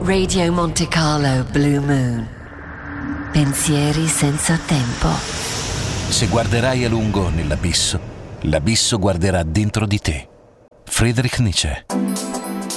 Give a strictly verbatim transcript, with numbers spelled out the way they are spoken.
Radio Monte Carlo Blue Moon. Pensieri senza tempo. Se guarderai a lungo nell'abisso, l'abisso guarderà dentro di te. Friedrich Nietzsche.